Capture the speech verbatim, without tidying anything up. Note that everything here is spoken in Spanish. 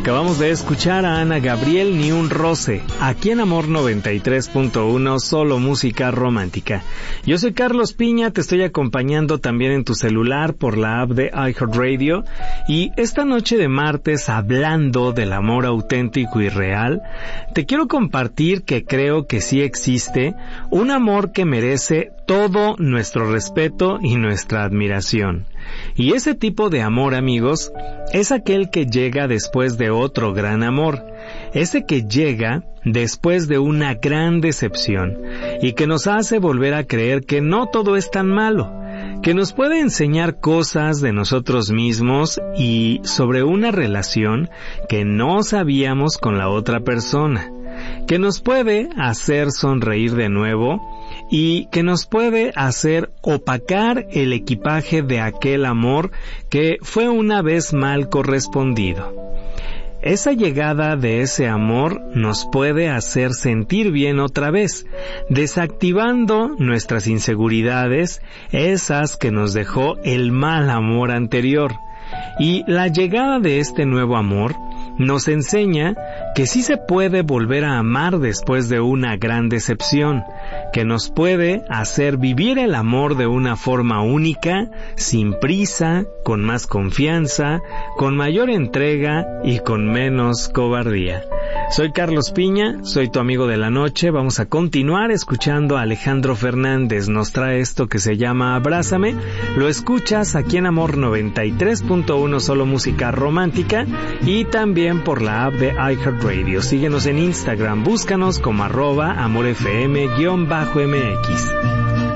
Acabamos de escuchar a Ana Gabriel, Ni un roce, aquí en Amor noventa y tres punto uno, solo música romántica. Yo soy Carlos Piña, te estoy acompañando también en tu celular por la app de iHeartRadio, y esta noche de martes, hablando del amor auténtico y real, te quiero compartir que creo que sí existe un amor que merece todo nuestro respeto y nuestra admiración. Y ese tipo de amor, amigos, es aquel que llega después de otro gran amor, ese que llega después de una gran decepción y que nos hace volver a creer que no todo es tan malo, que nos puede enseñar cosas de nosotros mismos y sobre una relación que no sabíamos con la otra persona, que nos puede hacer sonreír de nuevo y que nos puede hacer opacar el equipaje de aquel amor que fue una vez mal correspondido. Esa llegada de ese amor nos puede hacer sentir bien otra vez, desactivando nuestras inseguridades, esas que nos dejó el mal amor anterior. Y la llegada de este nuevo amor nos enseña que sí se puede volver a amar después de una gran decepción, que nos puede hacer vivir el amor de una forma única, sin prisa, con más confianza, con mayor entrega y con menos cobardía. Soy Carlos Piña, soy tu amigo de la noche. Vamos a continuar escuchando a Alejandro Fernández. Nos trae esto que se llama Abrázame. Lo escuchas aquí en Amor noventa y tres punto uno, solo música romántica, y también por la app de iHeartRadio. Síguenos en Instagram, búscanos como arroba amorfm-mx.